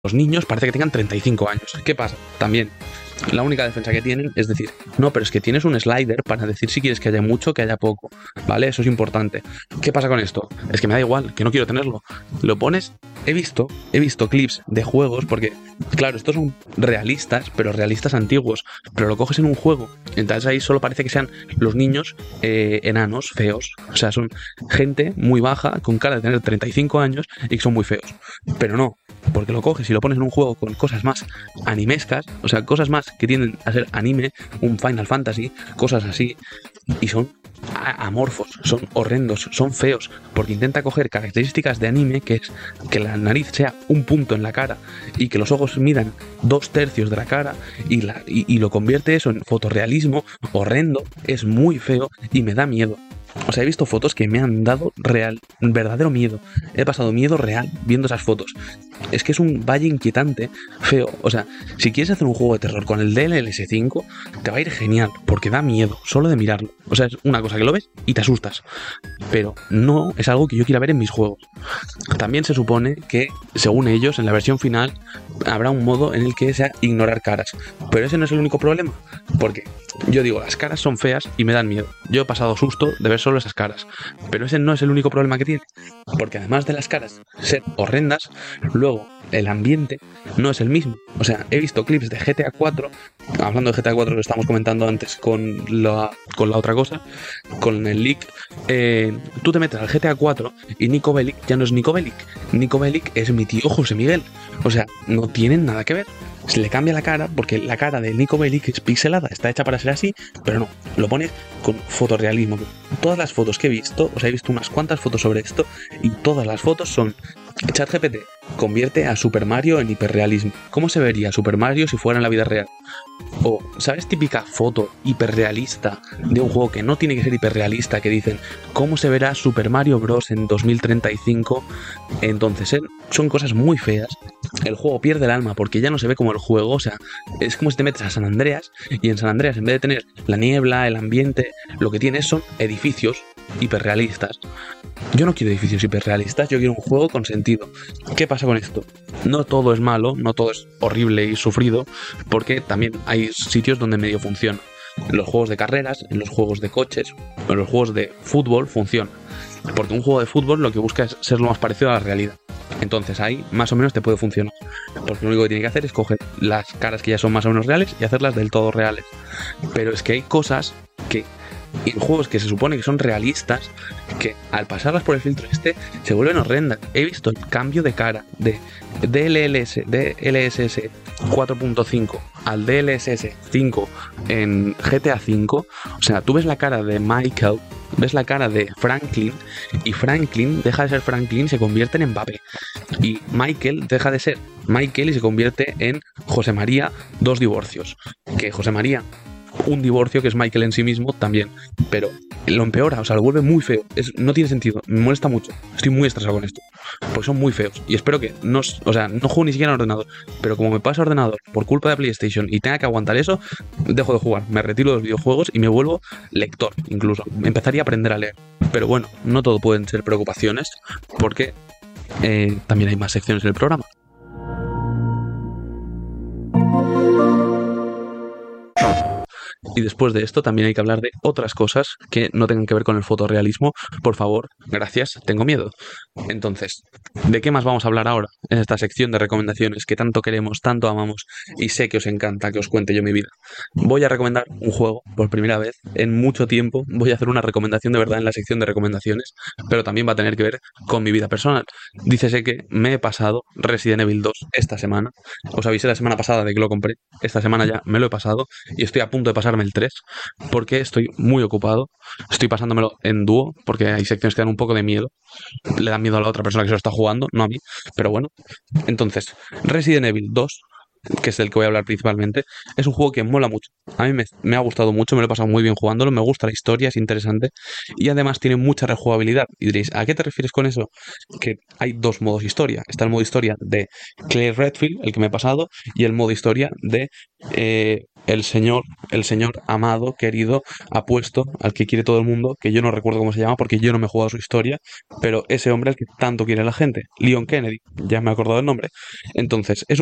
los niños parece que tengan 35 años. ¿Qué pasa? También, la única defensa que tienen es decir, no, pero es que tienes un slider para decir si quieres que haya mucho, que haya poco, ¿vale? Eso es importante. ¿Qué pasa con esto? Es que me da igual, que no quiero tenerlo. Lo pones, he visto clips de juegos, porque, claro, estos son realistas, pero realistas antiguos, pero lo coges en un juego, entonces ahí solo parece que sean los niños enanos, feos, o sea, son gente muy baja, con cara de tener 35 años y que son muy feos, pero no, porque lo coges y lo pones en un juego con cosas más animescas, o sea, cosas más que tienden a ser anime, un Final Fantasy, cosas así, y son amorfos, son horrendos, son feos, porque intenta coger características de anime, que es que la nariz sea un punto en la cara y que los ojos midan 2/3 de la cara y lo convierte eso en fotorrealismo horrendo, es muy feo y me da miedo. O sea, he visto fotos que me han dado verdadero miedo. He pasado miedo real viendo esas fotos. Es que es un valle inquietante, feo. O sea, si quieres hacer un juego de terror con el DLSS 5, te va a ir genial, porque da miedo, solo de mirarlo. O sea, es una cosa que lo ves y te asustas. Pero no es algo que yo quiera ver en mis juegos. También se supone que, según ellos, en la versión final, habrá un modo en el que sea ignorar caras. Pero ese no es el único problema, porque yo digo, las caras son feas y me dan miedo. Yo he pasado susto de ver solo esas caras, pero ese no es el único problema que tiene, porque además de las caras ser horrendas, luego el ambiente no es el mismo. O sea, he visto clips de GTA 4, hablando de GTA 4 que estamos comentando antes con la otra cosa, con el leak, tú te metes al GTA 4 y Nico Bellic ya no es Nico Bellic. Nico Bellic es mi tío José Miguel. O sea, no tienen nada que ver. Se le cambia la cara porque la cara de Nico Bellic es pixelada, está hecha para ser así, pero no, lo pone con fotorrealismo. Todas las fotos que he visto, o sea, he visto unas cuantas fotos sobre esto y todas las fotos son ChatGPT convierte a Super Mario en hiperrealismo. ¿Cómo se vería Super Mario si fuera en la vida real? O, ¿sabes? Típica foto hiperrealista de un juego que no tiene que ser hiperrealista, que dicen, ¿cómo se verá Super Mario Bros. En 2035? Entonces, son cosas muy feas. El juego pierde el alma porque ya no se ve como el juego. O sea, es como si te metes a San Andreas y en San Andreas, en vez de tener la niebla, el ambiente, lo que tienes son edificios hiperrealistas. Yo no quiero edificios hiperrealistas, yo quiero un juego con sentido. ¿Qué pasa con esto? No todo es malo, no todo es horrible y sufrido, porque también hay sitios donde medio funciona. En los juegos de carreras, en los juegos de coches, en los juegos de fútbol funciona. Porque un juego de fútbol lo que busca es ser lo más parecido a la realidad. Entonces ahí más o menos te puede funcionar. Porque lo único que tiene que hacer es coger las caras que ya son más o menos reales y hacerlas del todo reales. Pero es que hay cosas que en juegos que se supone que son realistas, que al pasarlas por el filtro se vuelven horrendas. He visto el cambio de cara de DLSS 4.5 al DLSS 5 en GTA 5. O sea, tú ves la cara de Michael, ves la cara de Franklin, y Franklin deja de ser Franklin y se convierte en Mbappé. Y Michael deja de ser Michael y se convierte en José María, 2 divorcios. Que José María, un divorcio, que es Michael en sí mismo también, pero lo empeora, o sea, lo vuelve muy feo. No tiene sentido, me molesta mucho. Estoy muy estresado con esto, porque son muy feos. Y espero que no juego ni siquiera en ordenador, pero como me pasa ordenador por culpa de PlayStation y tenga que aguantar eso, dejo de jugar, me retiro de los videojuegos y me vuelvo lector, incluso. Empezaría a aprender a leer. Pero bueno, no todo pueden ser preocupaciones, porque también hay más secciones en el programa. Y después de esto también hay que hablar de otras cosas que no tengan que ver con el fotorrealismo. Por favor, gracias, tengo miedo. Entonces, ¿de qué más vamos a hablar ahora en esta sección de recomendaciones que tanto queremos, tanto amamos y sé que os encanta que os cuente yo mi vida? Voy a recomendar un juego por primera vez en mucho tiempo. Voy a hacer una recomendación de verdad en la sección de recomendaciones, pero también va a tener que ver con mi vida personal. Dícese que me he pasado Resident Evil 2 esta semana. Os avisé la semana pasada de que lo compré. Esta semana ya me lo he pasado y estoy a punto de pasarme el 3 porque estoy muy ocupado. Estoy pasándomelo en dúo porque hay secciones que dan un poco de miedo. Le dan miedo a la otra persona que se lo está jugando, no a mí. Pero bueno, entonces, Resident Evil 2 que es del que voy a hablar principalmente, es un juego que mola mucho. A mí me ha gustado mucho, me lo he pasado muy bien jugándolo, me gusta la historia, es interesante y además tiene mucha rejugabilidad. Y diréis, ¿a qué te refieres con eso? Que hay dos modos historia. Está el modo historia de Claire Redfield, el que me he pasado, y el modo historia de el señor amado, querido, apuesto, al que quiere todo el mundo, que yo no recuerdo cómo se llama porque yo no me he jugado su historia, pero ese hombre al que tanto quiere la gente, Leon Kennedy, ya me he acordado del nombre. Entonces, es